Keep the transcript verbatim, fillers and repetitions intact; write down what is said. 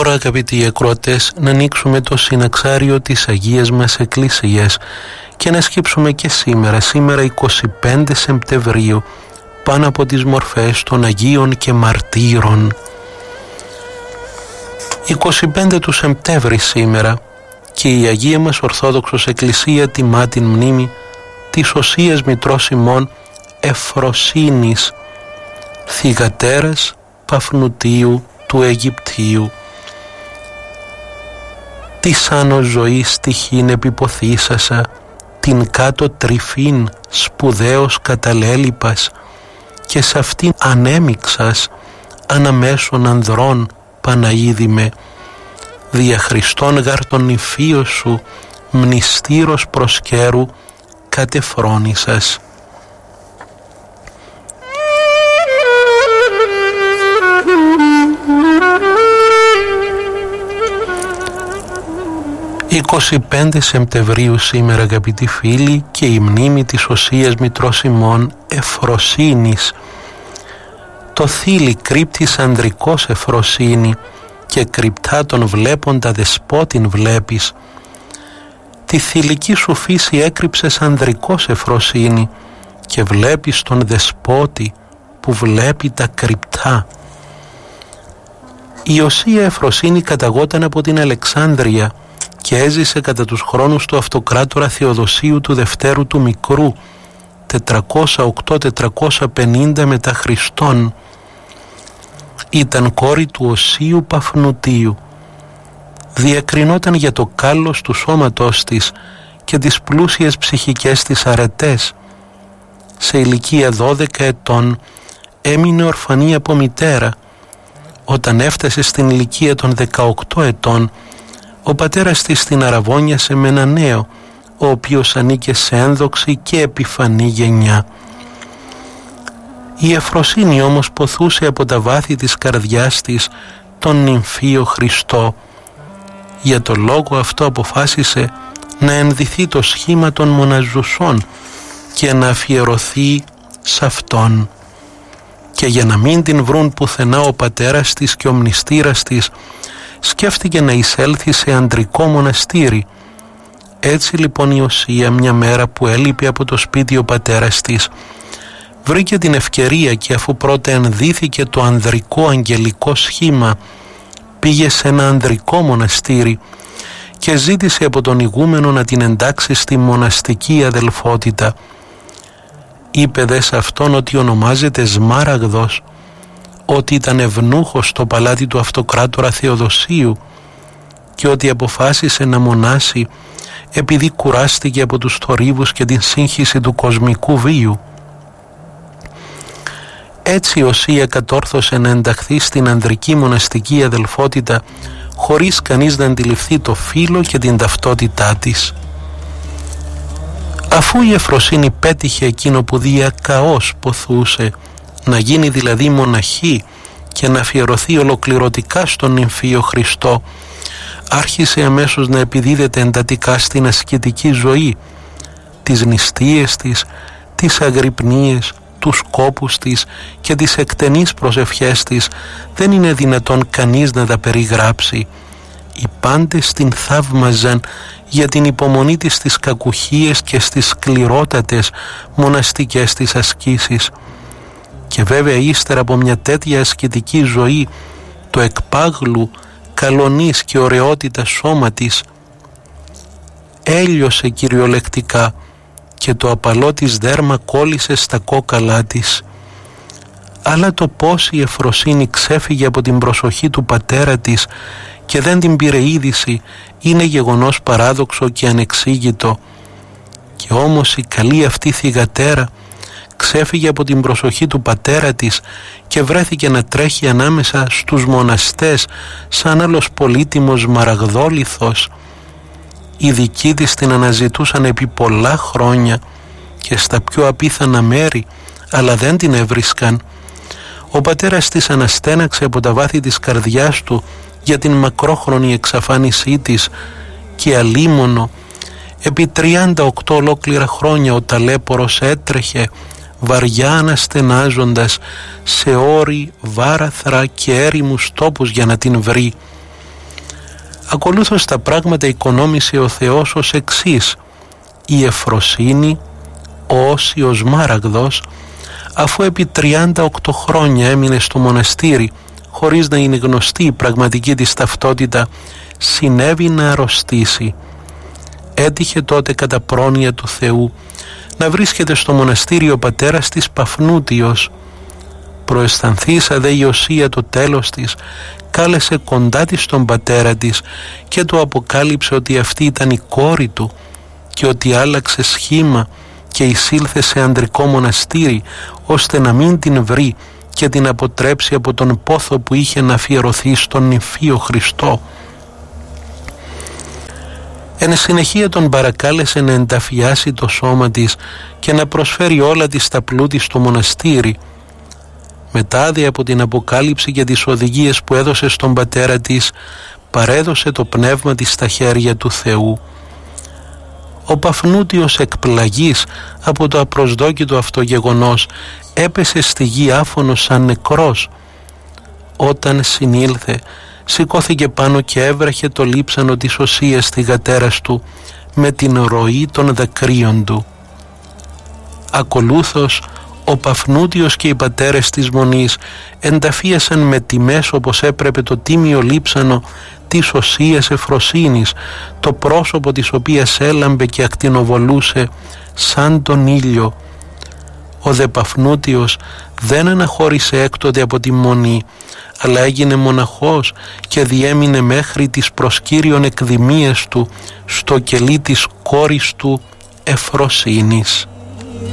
τώρα, αγαπητοί ακροατές, να ανοίξουμε το συναξάριο της Αγίας μας Εκκλησίας και να σκύψουμε και σήμερα, σήμερα εικοστή πέμπτη Σεπτεμβρίου, πάνω από τις μορφές των Αγίων και Μαρτύρων. εικοστή πέμπτη του Σεπτέμβρη σήμερα και η Αγία μας Ορθόδοξος Εκκλησία τιμά την μνήμη της Οσίας Μητρός ημών Εφροσύνης, θυγατέρας Παφνουτίου του Αιγυπτίου. Της άνω ζωής στοιχήν επιποθήσασα, την κάτω τρυφήν σπουδαίος καταλέλειπας, και σ' αυτήν ανέμιξας αναμέσων ανδρών Παναίδημε, δια Χριστόν γαρ τον υφείο σου μνηστήρος προσκέρου κατεφρόνησας. εικοστή πέμπτη Σεπτεμβρίου σήμερα, αγαπητοί φίλοι, και η μνήμη της Οσίας Μητρός ημών Εφροσύνης. Το θήλυ κρύπτης ανδρικός Εφροσύνη, και κρυπτά τον βλέποντα δεσπότην βλέπεις. Τη θηλυκή σου φύση έκρυψες ανδρικός Εφροσύνη, και βλέπεις τον δεσπότη που βλέπει τα κρυπτά. Η Οσία Εφροσύνη καταγόταν από την Αλεξάνδρεια και έζησε κατά τους χρόνους του αυτοκράτορα Θεοδοσίου του Δευτέρου του Μικρού, τετρακόσια οκτώ με τετρακόσια πενήντα μετά Χριστόν. Ήταν κόρη του Οσίου Παφνουτίου. Διακρινόταν για το κάλος του σώματός της και τις πλούσιες ψυχικές της αρετές. Σε ηλικία δώδεκα ετών έμεινε ορφανή από μητέρα. Όταν έφτασε στην ηλικία των δεκαοκτώ ετών, ο πατέρας της την αραβώνιασε με ένα νέο, ο οποίος ανήκε σε ένδοξη και επιφανή γενιά. Η Εφροσύνη όμως ποθούσε από τα βάθη της καρδιάς της τον νυμφίο Χριστό. Για το λόγο αυτό αποφάσισε να ενδυθεί το σχήμα των μοναζουσών και να αφιερωθεί σε αυτόν. Και για να μην την βρουν πουθενά ο πατέρας της και ο μνηστήρας της, σκέφτηκε να εισέλθει σε ανδρικό μοναστήρι. Έτσι λοιπόν η Οσία, μια μέρα που έλειπε από το σπίτι ο πατέρας της, βρήκε την ευκαιρία και αφού πρώτα ενδύθηκε το ανδρικό αγγελικό σχήμα, πήγε σε ένα ανδρικό μοναστήρι και ζήτησε από τον ηγούμενο να την εντάξει στη μοναστική αδελφότητα. Είπε δε σε αυτόν ότι ονομάζεται Σμάραγδος, ότι ήταν ευνούχος στο παλάτι του αυτοκράτορα Θεοδοσίου και ότι αποφάσισε να μονάσει επειδή κουράστηκε από τους θορύβους και την σύγχυση του κοσμικού βίου. Έτσι η Οσία κατόρθωσε να ενταχθεί στην ανδρική μοναστική αδελφότητα χωρίς κανείς να αντιληφθεί το φύλο και την ταυτότητά της. Αφού η Εφροσύνη πέτυχε εκείνο που διακαώς ποθούσε, να γίνει δηλαδή μοναχή και να αφιερωθεί ολοκληρωτικά στον νυμφίο Χριστό, άρχισε αμέσως να επιδίδεται εντατικά στην ασκητική ζωή. Τις νηστείες της, τις αγρυπνίες, τους κόπους της και τις εκτενείς προσευχές της δεν είναι δυνατόν κανείς να τα περιγράψει. Οι πάντες την θαύμαζαν για την υπομονή της στις κακουχίες και στις σκληρότατες μοναστικές της ασκήσεις. Και βέβαια ύστερα από μια τέτοια ασκητική ζωή, το εκπάγλου, καλονής και ωραιότητα σώμα της έλειωσε κυριολεκτικά και το απαλό της δέρμα κόλλησε στα κόκαλά της. Αλλά το πώς η Εφροσύνη ξέφυγε από την προσοχή του πατέρα της και δεν την πήρε είδηση είναι γεγονός παράδοξο και ανεξήγητο. Και όμως η καλή αυτή θυγατέρα ξέφυγε από την προσοχή του πατέρα της και βρέθηκε να τρέχει ανάμεσα στους μοναστές σαν άλλος πολύτιμος μαραγδόλιθος. Οι δικοί της την αναζητούσαν επί πολλά χρόνια και στα πιο απίθανα μέρη, αλλά δεν την έβρισκαν. Ο πατέρας της αναστέναξε από τα βάθη της καρδιάς του για την μακρόχρονη εξαφάνισή της και αλίμονο επί τριάντα οκτώ ολόκληρα χρόνια ο ταλέπορος έτρεχε βαριά αναστενάζοντας σε όρη, βάραθρα και έρημους τόπους για να την βρει. Ακολούθως τα πράγματα οικονόμησε ο Θεός ως εξής: η Εφροσύνη, ο Όσιος Μάραγδος, αφού επί τριάντα οκτώ χρόνια έμεινε στο μοναστήρι χωρίς να είναι γνωστή η πραγματική της ταυτότητα, συνέβη να αρρωστήσει. Έτυχε τότε κατά πρόνοια του Θεού να βρίσκεται στο μοναστήρι ο πατέρας της Παφνούτιος. Προαισθανθήσα δε Ιωσία το τέλος της, κάλεσε κοντά της τον πατέρα της και του αποκάλυψε ότι αυτή ήταν η κόρη του και ότι άλλαξε σχήμα και εισήλθε σε ανδρικό μοναστήρι, ώστε να μην την βρει και την αποτρέψει από τον πόθο που είχε να αφιερωθεί στον νυμφίο Χριστό. Εν συνεχεία τον παρακάλεσε να ενταφιάσει το σώμα της και να προσφέρει όλα της τα πλούτη στο μοναστήρι. Μετά δε από την αποκάλυψη και τις οδηγίες που έδωσε στον πατέρα της, παρέδωσε το πνεύμα της στα χέρια του Θεού. Ο Παφνούτιος, εκπλαγής από το απροσδόκητο αυτό γεγονός, έπεσε στη γη άφωνος σαν νεκρός. Όταν συνήλθε, σηκώθηκε πάνω και έβραχε το λείψανο της Οσίας θυγατέρας του με την ροή των δακρύων του. Ακολούθως ο Παφνούτιος και οι πατέρες της Μονής ενταφίασαν με τιμές όπως έπρεπε το τίμιο λείψανο της Οσίας Εφροσύνης, το πρόσωπο της οποίας έλαμπε και ακτινοβολούσε σαν τον ήλιο. Ο δε Παφνούτιος δεν αναχώρησε έκτοτε από τη Μονή, αλλά έγινε μοναχός και διέμεινε μέχρι τις προσκύριον εκδημίες του στο κελί της κόρης του Εφροσύνης.